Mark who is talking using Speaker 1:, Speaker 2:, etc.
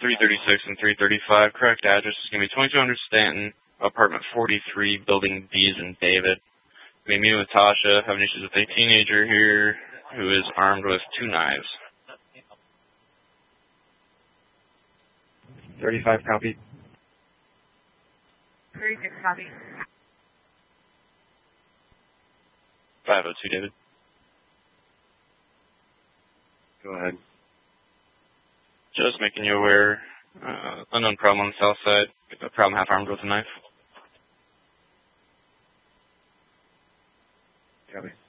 Speaker 1: 336 and 335. Correct address is going to be 2200 Stanton, apartment 43, building B's and David. We meet with Tasha, having issues with a teenager here who is armed with 2 knives.
Speaker 2: 35 copy.
Speaker 3: 36 copy.
Speaker 1: 502, David.
Speaker 2: Go ahead.
Speaker 1: Just making you aware, unknown problem on the south side. A problem half armed with a knife.
Speaker 2: Copy.